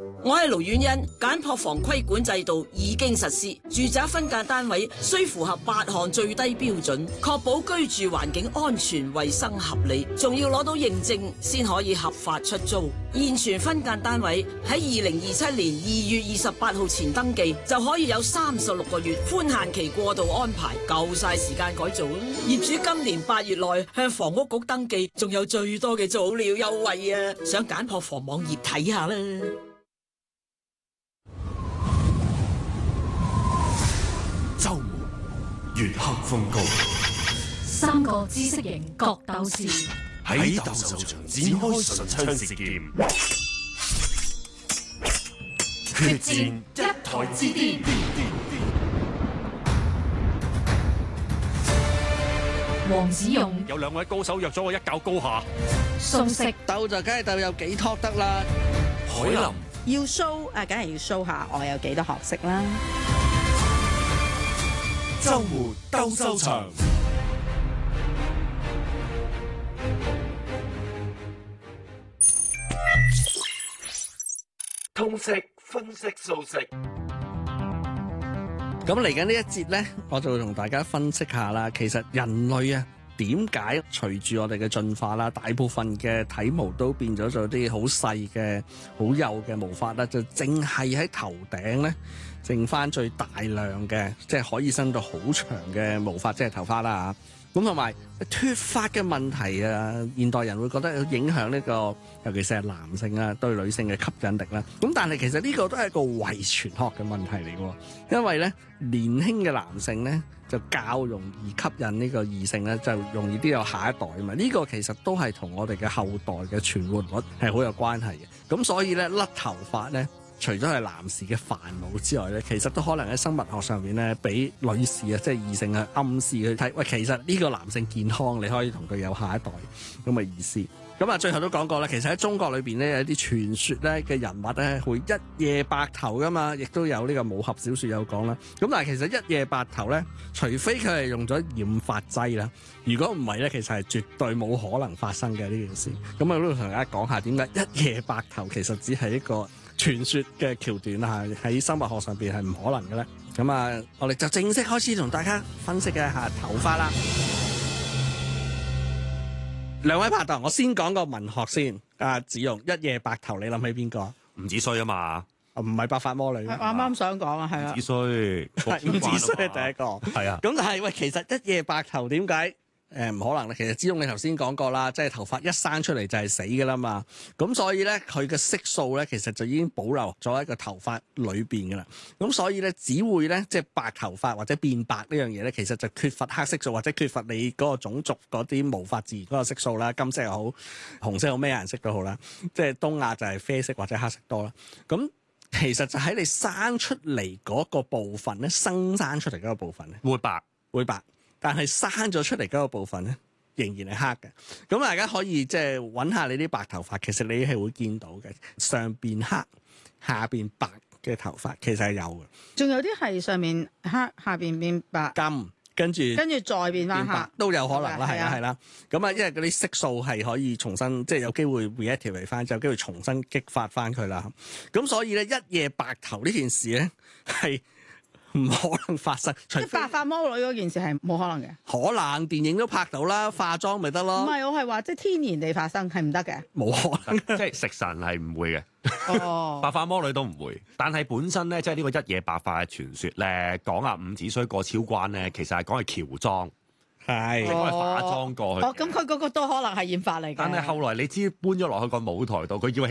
我係盧婉欣，簡樸房規管制度已經實施，住宅分間單位需符合8項最低標準，確保居住環境安全、衛生合理，仲要攞到認證先可以合法出租。現存分間單位喺2027年2月28號前登記，就可以有36個月寬限期過渡安排，夠晒時間改造啦。業主今年8月內向房屋局登記，仲有最多嘅早鳥優惠啊！上簡樸房網頁睇下啦。 周末月黑風高 ，3個知識型角鬥士喺鬥獸場展開唇槍舌劍，決戰一台之巔。 黃子勇有2位高手約咗我一較高下， 素食鬥就梗係鬥有幾托得啦。 海林要 show 梗係要 show 下我有幾多學識啦。 周末鬥獸場，通識分析素食。 咁嚟緊呢一節呢，我就會同大家分析下啦。其實人類啊，點解隨住我哋嘅進化啦，大部分嘅體毛都變咗做啲好細嘅、好幼嘅毛髮啦，就淨係喺頭頂呢，剩翻最大量嘅，即係可以伸到好長嘅毛髮，即係頭髮啦。咁同埋脫髮嘅問題啊，現代人會覺得影響呢個，尤其是係男性啊對女性嘅吸引力啦。咁但係其實呢個都係一個遺傳學嘅問題嚟嘅，因為咧年輕嘅男性咧就較容易吸引呢個異性咧，就容易啲有下一代啊嘛。呢個其實都係同我哋嘅後代嘅存活率係好有關係嘅。咁所以咧甩頭髮咧，除咗係男士嘅煩惱之外咧，其實都可能喺生物學上面咧，俾女士啊，即係異性啊，暗示去睇，喂，其實呢個男性健康，你可以同佢有下一代咁嘅意思。咁啊，最後都講過啦，其實喺中國裏邊咧，有啲傳說咧嘅人物咧，會一夜白頭噶嘛，亦都有呢個武俠小說有講啦。咁但係其實一夜白頭咧，除非佢係用咗染髮劑啦，如果唔係咧，其實係絕對冇可能發生嘅呢件事。咁我都同大家講下點解一夜白頭其實只係一個傳說嘅橋段啊，喺生物學上邊係唔可能嘅咧。咁啊，我哋就正式開始同大家分析一下頭髮啦。兩位拍檔，我先講個文學先。阿子勇，一夜白頭，你諗起邊個？ 吳子胥啊嘛， 唔係白髮魔女。 我啱啱想講啊，係啊。 子胥， 吳子胥係第一個。 係啊。 咁但係喂，其實一夜白頭點解？唔可能咧。其實子勇你頭先講過啦，即係頭髮一生出嚟就係死㗎啦嘛。咁所以咧，佢嘅色素咧，其實就已經保留咗喺個頭髮裏邊㗎啦。咁所以咧，只會咧，即係白頭髮或者變白呢樣嘢咧，其實就缺乏黑色素或者缺乏你嗰個種族嗰啲毛髮自然嗰個色素啦，金色又好，紅色好，咩顏色都好啦。即係東亞就係啡色或者黑色多啦。咁其實就喺你生出嚟嗰個部分咧，生出嚟嗰個部分咧，會白。但係生咗出嚟嗰個部分咧，仍然係黑嘅。咁大家可以即係揾下你啲白頭髮，其實你係會見到嘅，上邊黑，下邊白嘅頭髮其實係有嘅。 仲有啲係上面黑，下邊變白， 金跟住再變翻黑都有可能啦， 係啊係啦。咁啊，因為嗰啲色素係可以重新即係有機會 reactivate 翻，就有機會重新激發翻佢啦。咁所以咧，一夜白頭呢件事咧係唔可能發生，除非即白髮魔女嗰件事係冇可能嘅。 可能電影都拍到啦，化妝咪得咯。 唔係，我係話即係天然地發生係唔得嘅， 冇可能。 即係食神係唔會嘅， 哦， 白髮魔女都唔會。但係本身咧，即係呢個一夜白髮嘅傳說咧，講啊伍子胥過昭關咧，其實係講係喬裝， 係即係化妝過去。 咁佢嗰個都可能係染髮嚟嘅。 但係後來你知搬咗落去個舞台度，佢以為